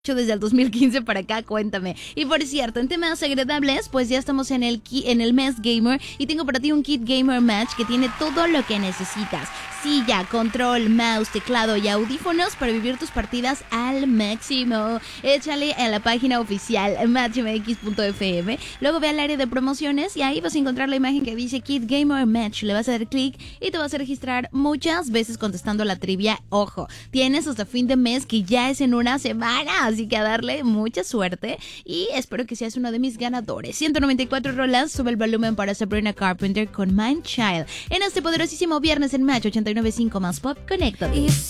desde el 2015 para acá, cuéntame. Y por cierto, en temas agradables, pues ya estamos en el mes gamer y tengo para ti un kit gamer match que tiene todo lo que necesitas: silla, control, mouse, teclado y audífonos para vivir tus partidas al máximo. Échale a la página oficial matchmx.fm, luego ve al área de promociones y ahí vas a encontrar la imagen que dice Kit Gamer Match. Le vas a dar clic y te vas a registrar muchas veces contestando la trivia. Ojo, tienes hasta fin de mes, que ya es en una semana, así que a darle mucha suerte y espero que seas uno de mis ganadores. 194 rolas, sube el volumen para Sabrina Carpenter con Mind Child en este poderosísimo viernes en Match 89.5 más Pop. Conéctate.